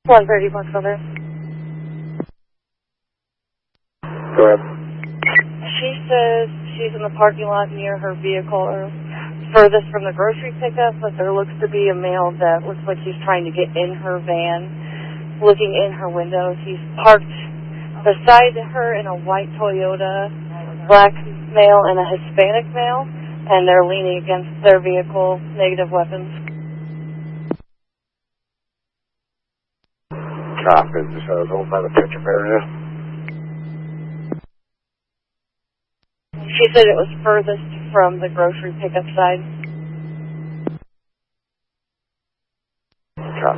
130 Bucks over. Go ahead. She says she's in the parking lot near her vehicle, or furthest from the grocery pickup, but there looks to be a male that looks like he's trying to get in her van, looking in her windows. He's parked beside her in a white Toyota, black male and a Hispanic male, and they're leaning against their vehicle, negative weapons. Copy. Just over by the pickup area. She said it was furthest from the grocery pickup side.